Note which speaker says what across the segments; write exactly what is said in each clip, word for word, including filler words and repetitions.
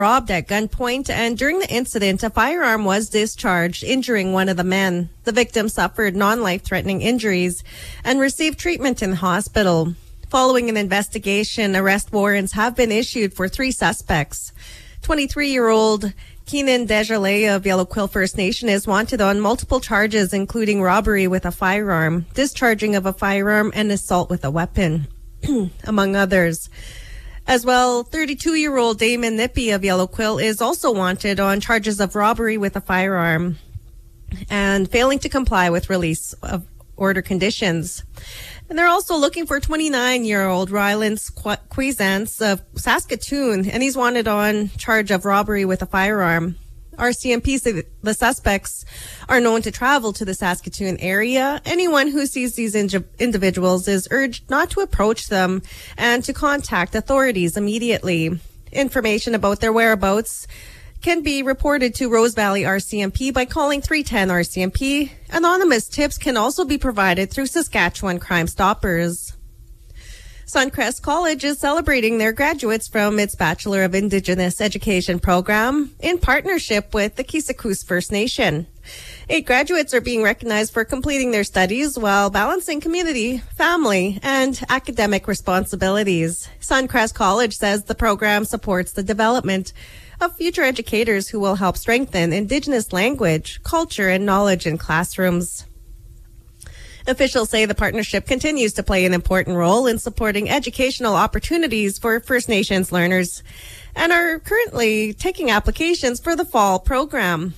Speaker 1: robbed at gunpoint, and during the incident, a firearm was discharged, injuring one of the men. The victim suffered non-life-threatening injuries and received treatment in the hospital. Following an investigation, arrest warrants have been issued for three suspects. twenty-three-year-old Keenan Desjardins of Yellow Quill First Nation is wanted on multiple charges, including robbery with a firearm, discharging of a firearm, and assault with a weapon, among others. As well, thirty-two-year-old Damon Nippy of Yellow Quill is also wanted on charges of robbery with a firearm and failing to comply with release of order conditions. And they're also looking for twenty-nine-year-old Rylance Cuisance of Saskatoon, and he's wanted on charge of robbery with a firearm. R C M P say the suspects are known to travel to the Saskatoon area. Anyone who sees these indi- individuals is urged not to approach them and to contact authorities immediately. Information about their whereabouts can be reported to Rose Valley R C M P by calling three one zero R C M P. Anonymous tips can also be provided through Saskatchewan Crime Stoppers. Suncrest College is celebrating their graduates from its Bachelor of Indigenous Education program in partnership with the Kisakus First Nation. Eight graduates are being recognized for completing their studies while balancing community, family, and academic responsibilities. Suncrest College says the program supports the development of future educators who will help strengthen Indigenous language, culture, and knowledge in classrooms. Officials say the partnership continues to play an important role in supporting educational opportunities for First Nations learners and are currently taking applications for the fall program.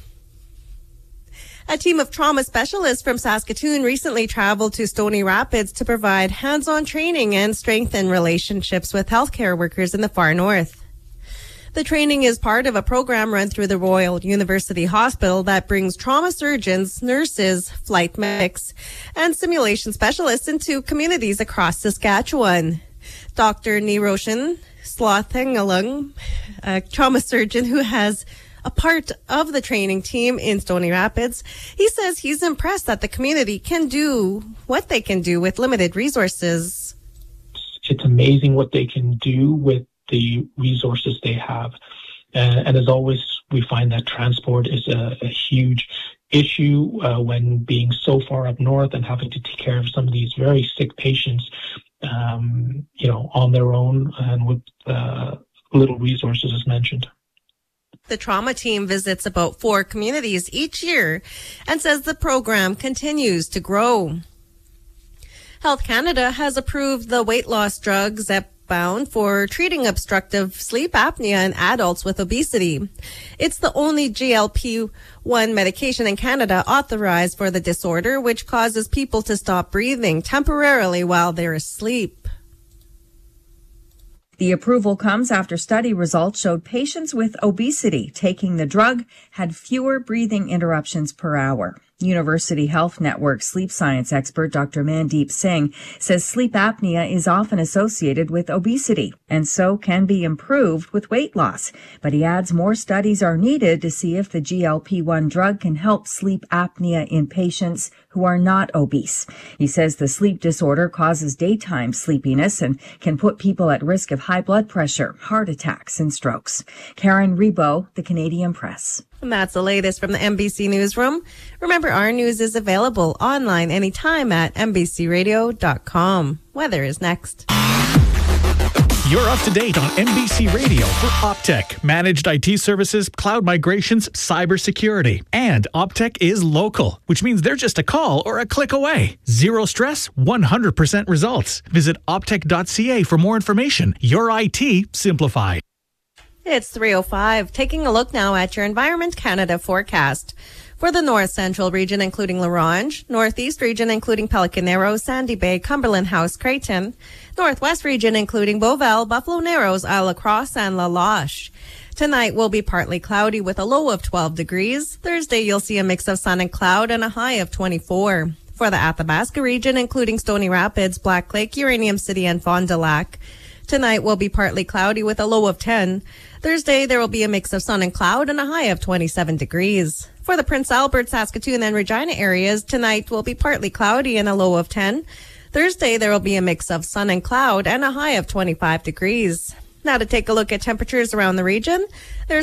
Speaker 1: A team of trauma specialists from Saskatoon recently traveled to Stony Rapids to provide hands-on training and strengthen relationships with healthcare workers in the far north. The training is part of a program run through the Royal University Hospital that brings trauma surgeons, nurses, flight medics, and simulation specialists into communities across Saskatchewan. Doctor Niroshan Slothengalung, a trauma surgeon who has a part of the training team in Stony Rapids, he says he's impressed that the community can do what they can do with limited resources.
Speaker 2: It's amazing what they can do with the resources they have. Uh, and as always, we find that transport is a, a huge issue uh, when being so far up north and having to take care of some of these very sick patients, um, you know, on their own and with uh, little resources, as mentioned.
Speaker 1: The trauma team visits about four communities each year and says the program continues to grow. Health Canada has approved the weight loss drug Zepbound for treating obstructive sleep apnea in adults with obesity. It's the only G L P one medication in Canada authorized for the disorder, which causes people to stop breathing temporarily while they're asleep.
Speaker 3: The approval comes after study results showed patients with obesity taking the drug had fewer breathing interruptions per hour. University Health Network sleep science expert Doctor Mandeep Singh says sleep apnea is often associated with obesity and so can be improved with weight loss. But he adds more studies are needed to see if the G L P one drug can help sleep apnea in patients who are not obese. He says the sleep disorder causes daytime sleepiness and can put people at risk of high blood pressure, heart attacks, and strokes. Karen Rebo, The Canadian Press.
Speaker 1: And that's the latest from the N B C Newsroom. Remember, our news is available online anytime at N B C radio dot com. Weather is next.
Speaker 4: You're up to date on N B C Radio for Optech, managed I T services, cloud migrations, cybersecurity. And Optech is local, which means they're just a call or a click away. Zero stress, one hundred percent results. Visit optech dot c a for more information. Your I T simplified.
Speaker 1: It's three oh five. Taking a look now at your Environment Canada forecast. For the North Central region, including La Ronge, Northeast region, including Pelican Narrows, Sandy Bay, Cumberland House, Creighton, Northwest region, including Beauval, Buffalo Narrows, Isle La Crosse, and La Loche. Tonight will be partly cloudy with a low of twelve degrees. Thursday, you'll see a mix of sun and cloud and a high of twenty-four. For the Athabasca region, including Stony Rapids, Black Lake, Uranium City, and Fond du Lac, tonight will be partly cloudy with a low of ten. Thursday, there will be a mix of sun and cloud and a high of twenty-seven degrees. For the Prince Albert, Saskatoon, and Regina areas, tonight will be partly cloudy and a low of ten. Thursday, there will be a mix of sun and cloud and a high of twenty-five degrees. Now to take a look at temperatures around the region. There's